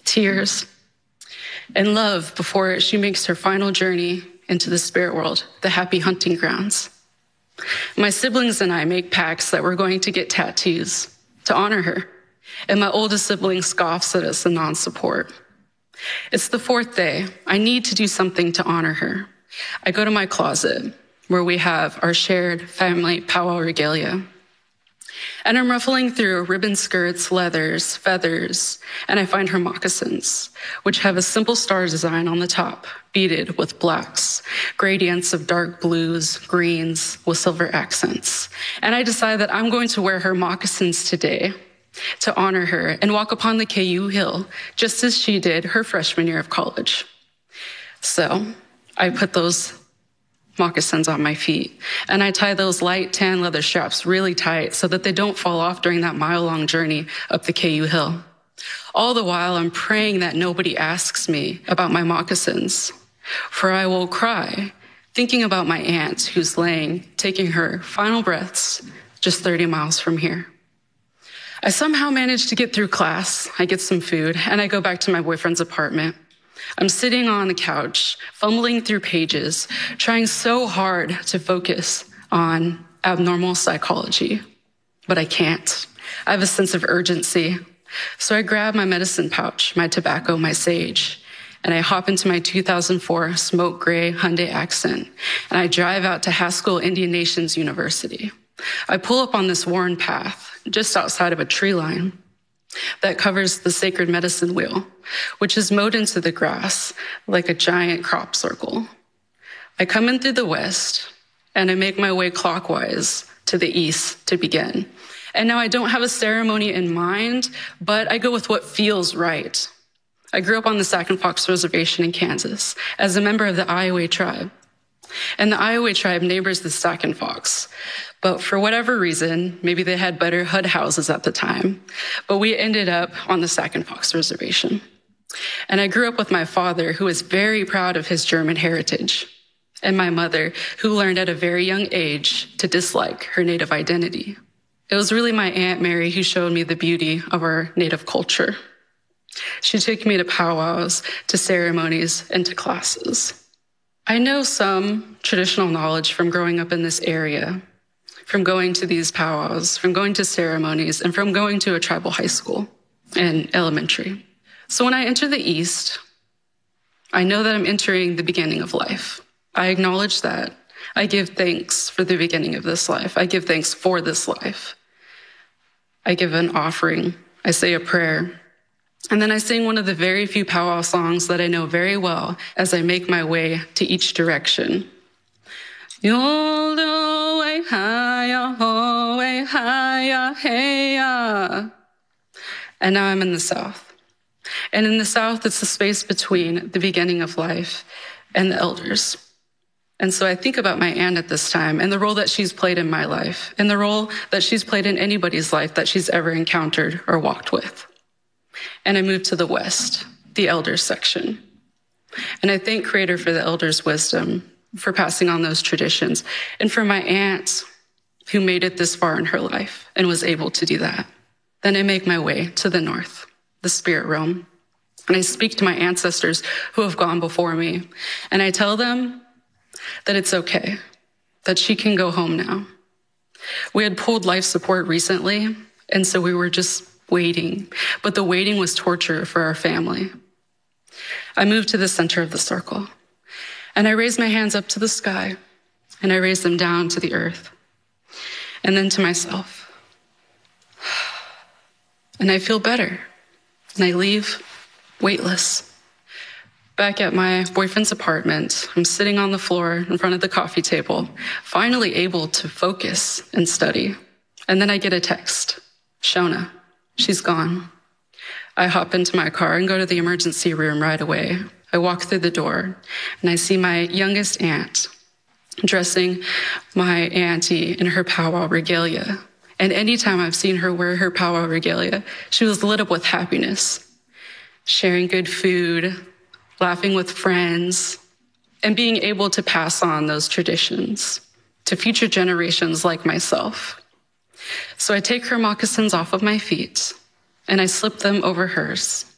tears, and love before she makes her final journey into the spirit world, the happy hunting grounds. My siblings and I make pacts that we're going to get tattoos to honor her, and my oldest sibling scoffs at us in non-support. It's the fourth day. I need to do something to honor her. I go to my closet where we have our shared family powwow regalia. And I'm ruffling through ribbon skirts, leathers, feathers, and I find her moccasins, which have a simple star design on the top, beaded with blacks, gradients of dark blues, greens with silver accents. And I decide that I'm going to wear her moccasins today to honor her and walk upon the KU Hill, just as she did her freshman year of college. So I put those moccasins on my feet, and I tie those light tan leather straps really tight so that they don't fall off during that mile-long journey up the KU Hill. All the while, I'm praying that nobody asks me about my moccasins, for I will cry thinking about my aunt who's taking her final breaths just 30 miles from here. I somehow manage to get through class. I get some food, and I go back to my boyfriend's apartment. I'm sitting on the couch, fumbling through pages, trying so hard to focus on abnormal psychology, but I can't. I have a sense of urgency. So I grab my medicine pouch, my tobacco, my sage, and I hop into my 2004 smoke gray Hyundai Accent, and I drive out to Haskell Indian Nations University. I pull up on this worn path just outside of a tree line that covers the sacred medicine wheel, which is mowed into the grass like a giant crop circle. I come in through the west, and I make my way clockwise to the east to begin. And now I don't have a ceremony in mind, but I go with what feels right. I grew up on the Sac and Fox Reservation in Kansas as a member of the Iowa tribe. And the Iowa tribe neighbors the Sac and Fox. But for whatever reason, maybe they had better HUD houses at the time, but we ended up on the Sac and Fox Reservation. And I grew up with my father, who was very proud of his German heritage, and my mother, who learned at a very young age to dislike her Native identity. It was really my Aunt Mary who showed me the beauty of our Native culture. She took me to powwows, to ceremonies, and to classes. I know some traditional knowledge from growing up in this area, from going to these powwows, from going to ceremonies, and from going to a tribal high school and elementary. So when I enter the East, I know that I'm entering the beginning of life. I acknowledge that. I give thanks for the beginning of this life. I give thanks for this life. I give an offering. I say a prayer. And then I sing one of the very few powwow songs that I know very well as I make my way to each direction. Yoldo way high, ho way high, hey. And now I'm in the South. And in the South, it's the space between the beginning of life and the elders. And so I think about my aunt at this time and the role that she's played in my life and the role that she's played in anybody's life that she's ever encountered or walked with. And I move to the West, the elders section. And I thank Creator for the elders' wisdom, for passing on those traditions, and for my aunt who made it this far in her life and was able to do that. Then I make my way to the North, the spirit realm. And I speak to my ancestors who have gone before me. And I tell them that it's okay, that she can go home now. We had pulled life support recently, and so we were just waiting. But the waiting was torture for our family. I moved to the center of the circle, and I raised my hands up to the sky, and I raised them down to the earth, and then to myself. And I feel better, and I leave weightless. Back at my boyfriend's apartment, I'm sitting on the floor in front of the coffee table, finally able to focus and study. And then I get a text. Shona, she's gone. I hop into my car and go to the emergency room right away. I walk through the door and I see my youngest aunt dressing my auntie in her powwow regalia. And anytime I've seen her wear her powwow regalia, she was lit up with happiness, sharing good food, laughing with friends, and being able to pass on those traditions to future generations like myself. So I take her moccasins off of my feet and I slip them over hers.